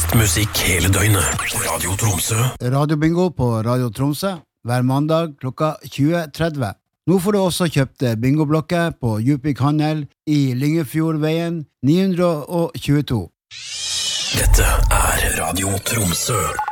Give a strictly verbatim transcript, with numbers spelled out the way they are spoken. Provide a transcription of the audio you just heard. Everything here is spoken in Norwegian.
Best musikk hele døgnet. Radio Tromsø. Radio Bingo på Radio Tromsø hver mandag klokka tjue tretti. Nå får du også kjøpt bingoblokker på Djupvik Handel i Lyngefjordveien ni hundre tjueto. Dette er Radio Tromsø.